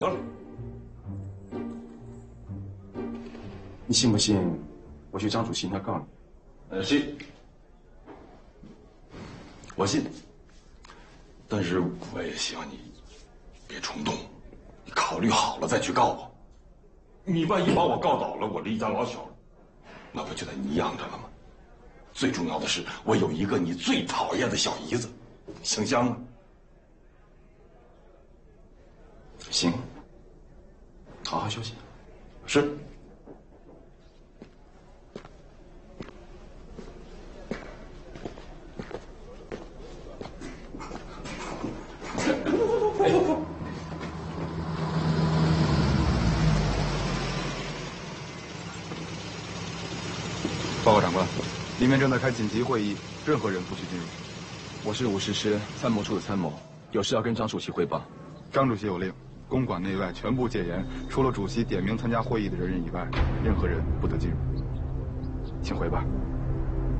得了，你信不信？我去张主席那告你？ 信，我信。但是我也希望你别冲动，你考虑好了再去告我。你万一把我告倒了，我这一家老小，那不就得你养着了吗？最重要的是，我有一个你最讨厌的小姨子，香香啊。 行，好好休息。 是。 报告长官，里面正在开紧急会议，任何人不许进入。我是5师师参谋处的参谋，有事要跟张主席汇报。张主席有令，公馆内外全部戒严，除了主席点名参加会议的人以外，任何人不得进入。请回吧。